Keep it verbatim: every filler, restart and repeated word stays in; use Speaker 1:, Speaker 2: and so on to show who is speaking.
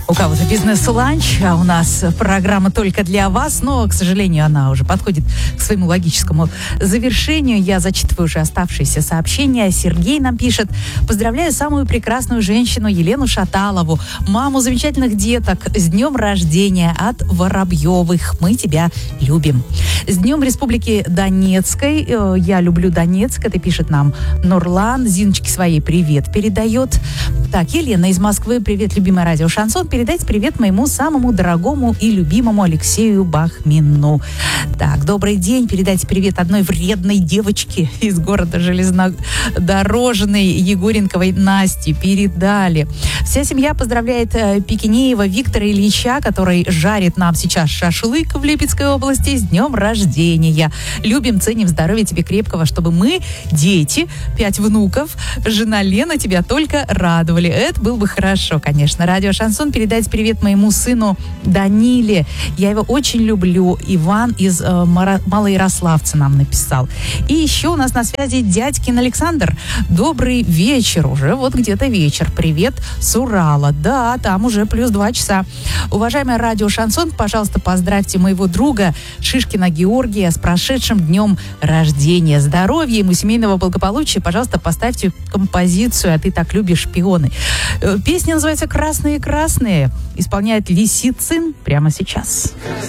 Speaker 1: У кого-то бизнес-ланч, а у нас программа только для вас, но, к сожалению, она уже подходит к своему логическому завершению. Я зачитываю уже оставшиеся сообщения. Сергей нам пишет: поздравляю самую прекрасную женщину Елену Шаталову, маму замечательных деток, с днем рождения от Воробьевых. Мы тебя любим. С днем Республики Донецкой. Я люблю Донецк. Это пишет нам Нурлан. Зиночке своей привет передает. Так, Елена из Москвы. Привет, любимое радио Шансон. Передайте привет моему самому дорогому и любимому Алексею Бахмину. Так, добрый день. Передайте привет одной вредной девочке из города Железнодорожный, Егоренковой Насте. Передали. Вся семья поздравляет э, Пикинеева Виктора Ильича, который жарит нам сейчас шашлык в Липецкой области, с днем рождения. Любим, ценим, здоровья тебе крепкого, чтобы мы, дети, пять внуков, жена Лена, тебя только радовали. Это было бы хорошо, конечно. Радио Шансон. Передать привет моему сыну Даниле. Я его очень люблю. Иван из э, Мара- Малоярославца нам написал. И еще у нас на связи дядькин Александр. Добрый вечер. Уже вот где-то вечер. Привет с Урала. Да, там уже плюс два часа. Уважаемое радио Шансон, пожалуйста, поздравьте моего друга Шишкина Георгия с прошедшим днем рождения. Здоровья ему, семейного благополучия. Пожалуйста, поставьте композицию «А ты так любишь шпионы». Песня называется «Красные-красные». Исполняет Лисицын прямо сейчас.